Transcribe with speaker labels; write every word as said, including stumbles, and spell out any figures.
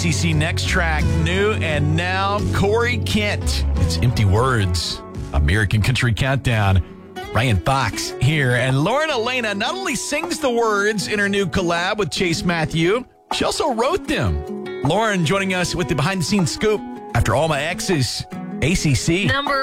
Speaker 1: C C Next Track, new and now Corey Kent. It's Empty Words, American Country Countdown. Ryan Fox here, and Lauren Elena not only sings the words in her new collab with Chase Matthew, she also wrote them. Lauren joining us with the behind-the-scenes scoop after All My Exes, A C C.
Speaker 2: Number